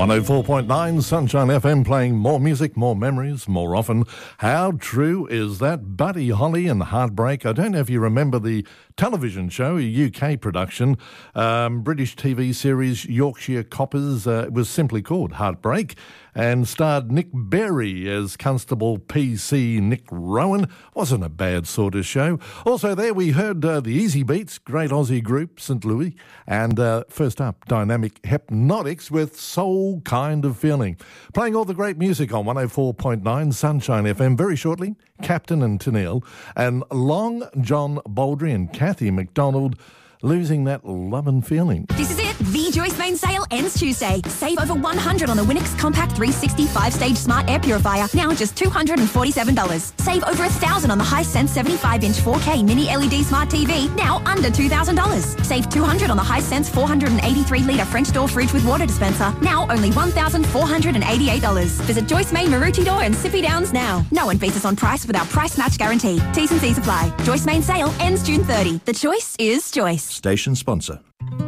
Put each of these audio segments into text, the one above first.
104.9 Sunshine FM, playing more music, more memories, more often. How true is that? Buddy Holly and Heartbreak. I don't know if you remember the television show, a UK production, British TV series Yorkshire Coppers. It was simply called Heartbreak and starred Nick Berry as Constable PC Nick Rowan. Wasn't a bad sort of show. Also there we heard the Easy Beats, great Aussie group, St. Louis. And first up, Dynamic Hypnotics with Soul Kind of Feeling. Playing all the great music on 104.9 Sunshine FM. Very shortly, Captain and Tennille and Long John Baldry and Kathy McDonald losing that love and feeling. This is it. The Joyce Main sale ends Tuesday. Save over $100 on the Winix Compact 360 5-stage Smart Air Purifier, now just $247. Save over $1,000 on the Hisense 75-inch 4K Mini LED Smart TV, now under $2,000. Save $200 on the Hisense 483-litre French door fridge with water dispenser, now only $1,488. Visit Joyce Main Maroochydore and Sippy Downs now. No one beats us on price with our price match guarantee. T's and C's apply. Joyce Main sale ends June 30. The choice is Joyce. Station sponsor.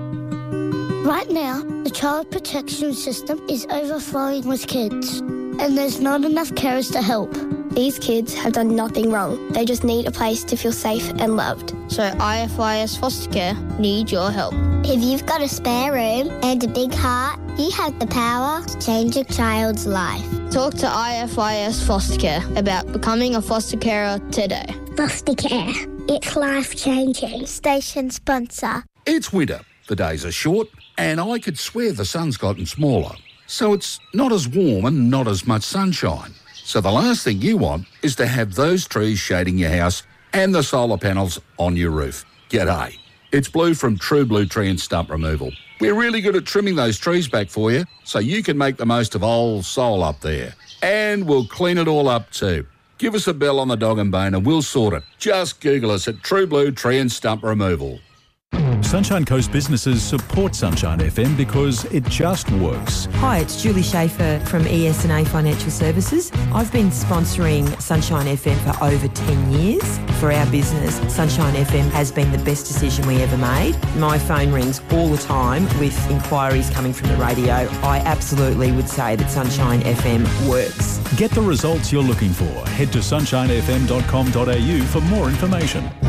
Right now, the child protection system is overflowing with kids, and there's not enough carers to help. These kids have done nothing wrong. They just need a place to feel safe and loved. So IFIS Foster Care need your help. If you've got a spare room and a big heart, you have the power to change a child's life. Talk to IFIS Foster Care about becoming a foster carer today. Foster care. It's life-changing. Station sponsor. It's winter. The days are short, and I could swear the sun's gotten smaller. So it's not as warm and not as much sunshine. So the last thing you want is to have those trees shading your house and the solar panels on your roof. G'day. It's Blue from True Blue Tree and Stump Removal. We're really good at trimming those trees back for you so you can make the most of old soul up there. And we'll clean it all up too. Give us a bell on the dog and bone and we'll sort it. Just Google us at True Blue Tree and Stump Removal. Sunshine Coast businesses support Sunshine FM because it just works. Hi, it's Julie Schaefer from ES&A Financial Services. I've been sponsoring Sunshine FM for over 10 years. For our business, Sunshine FM has been the best decision we ever made. My phone rings all the time with inquiries coming from the radio. I absolutely would say that Sunshine FM works. Get the results you're looking for. Head to sunshinefm.com.au for more information.